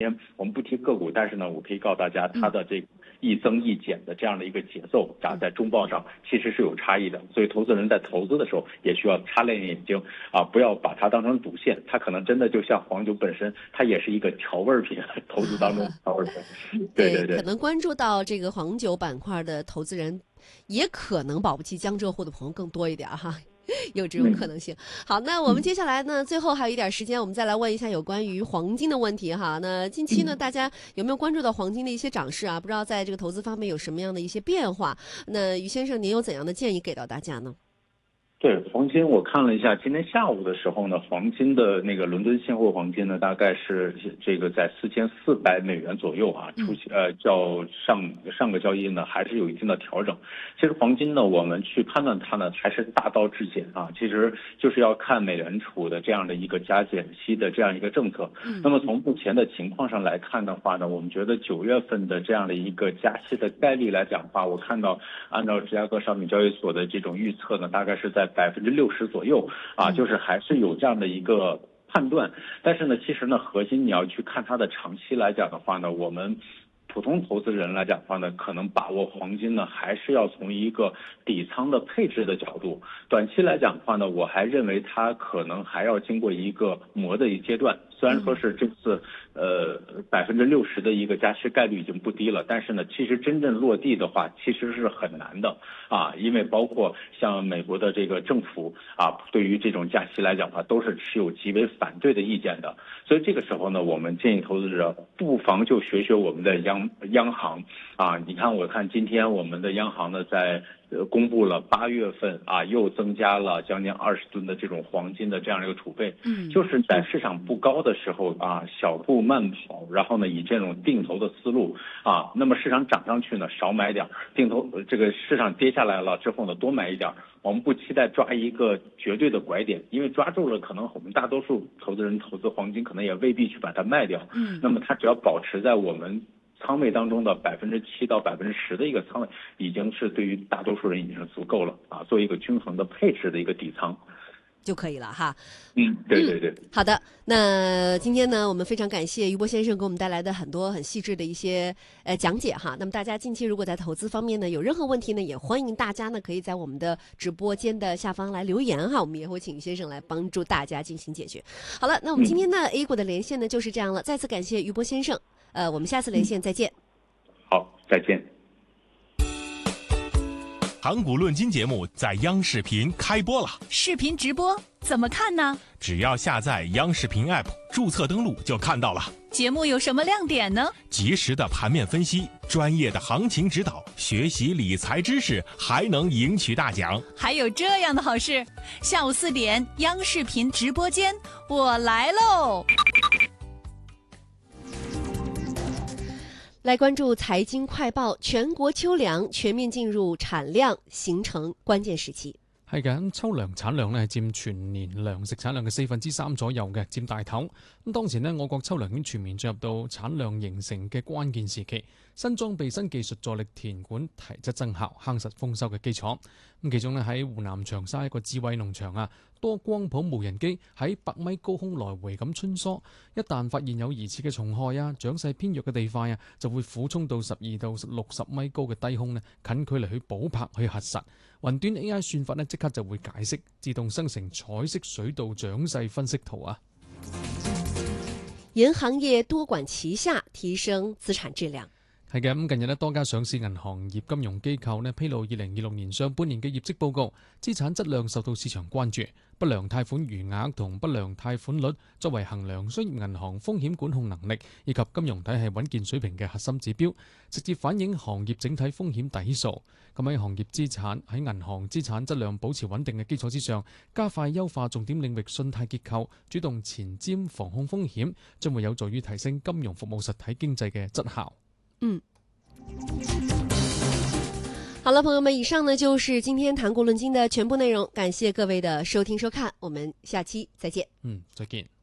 天我们不提个股，但是呢，我可以告诉大家它的这个一增一减的这样的一个节奏在中报上其实是有差异的，所以投资人在投资的时候也需要擦亮眼睛不要把它当成主线，它可能真的就像黄酒本身，它也是一个调味品，投资当中调味品。对， 可能关注到这个黄酒板块的投资人，也可能保不齐江浙沪的朋友更多一点哈。有这种可能性。好，那我们接下来呢，最后还有一点时间，我们再来问一下有关于黄金的问题哈。那近期呢，大家有没有关注到黄金的一些涨势啊？不知道在这个投资方面有什么样的一些变化？那于先生，您有怎样的建议给到大家呢？ 对，黄金我看了一下，今天下午的时候呢，黄金的那个伦敦现货黄金呢，大概是这个在$4400左右较上个交易呢还是有一定的调整。其实黄金呢，我们去判断它呢还是大刀至简其实就是要看美联储的这样的一个加减息的这样一个政策。那么从目前的情况上来看的话呢，我们觉得9月份的这样的一个加息的概率来讲的话，我看到按照芝加哥商品交易所的这种预测呢，大概是在60%左右就是还是有这样的一个判断。但是呢，其实呢，核心你要去看它的长期来讲的话呢，我们普通投资人来讲的话呢，可能把握黄金呢，还是要从一个底仓的配置的角度。短期来讲的话呢，我还认为它可能还要经过一个磨的一阶段。虽然说是这次60%的一个加息概率已经不低了，但是呢，其实真正落地的话，其实是很难的因为包括像美国的这个政府对于这种加息来讲的话，都是持有极为反对的意见的。所以这个时候呢，我们建议投资者不妨就学学我们的央行你看，我看今天我们的央行呢在公布了8月份又增加了将近20吨的这种黄金的这样一个储备，就是在市场不高的时候小步慢跑，然后呢以这种定投的思路那么市场涨上去呢少买点，定投这个市场跌下来了之后呢多买一点。我们不期待抓一个绝对的拐点，因为抓住了可能我们大多数投资人投资黄金可能也未必去把它卖掉，那么它只要保持在我们仓位当中的7%到10%的一个仓位，已经是对于大多数人已经是足够了做一个均衡的配置的一个底仓就可以了哈。 对。 好的，那今天呢，我们非常感谢于波先生给我们带来的很多很细致的一些讲解哈。那么大家近期如果在投资方面呢有任何问题呢，也欢迎大家呢可以在我们的直播间的下方来留言哈，我们也会请于先生来帮助大家进行解决。好了，那我们今天的 A 股的连线呢就是这样了，再次感谢于波先生，我们下次连线再见。 好，再见。 盘古论金节目在央视频开播了， 视频直播怎么看呢？ 只要下载央视频 App， 注册登录就看到了。 节目有什么亮点呢？ 及时的盘面分析，专业的行情指导，学习理财知识，还能赢取大奖。 还有这样的好事，下午4点，央视频直播间，我来喽！ 来关注财經快報，全國秋糧全面進入產量形成關鍵時期。 係嘅，秋糧產量咧係佔全年糧食產量嘅3%左右嘅，佔大頭。咁當前咧，我國秋糧已經全面進入到產量形成嘅關鍵時期，新裝備、新技術助力田管提質增效，夯實豐收嘅基礎。咁其中咧喺湖南長沙一個智慧農場多光譜無人機喺100米高空來回咁穿梭，一旦發現有疑似嘅蟲害長勢偏弱嘅地塊就會俯衝到12到60米高嘅低空近距離去補拍去核實。雲端 AI 算法即刻就會解釋，自動生成彩色水稻長勢分析圖銀行業多管齊下，提升資產質量。 係嘅，咁近日多家上市銀行業金融機構披露2026年上半年嘅業績報告，資產質量受到市場關注。不良貸款餘額同不良貸款率作為衡量商業銀行風險管控能力以及金融體系穩健水平嘅核心指標，直接反映行業整體風險底數。咁喺行業資產喺銀行資產質量保持穩定嘅基礎之上，加快優化重點領域信貸結構，主動前瞻防控風險，將會有助於提升金融服務實體經濟嘅質效。 好了，朋友们，以上呢就是今天谈股论金的全部内容，感谢各位的收听收看，我们下期再见。 再见。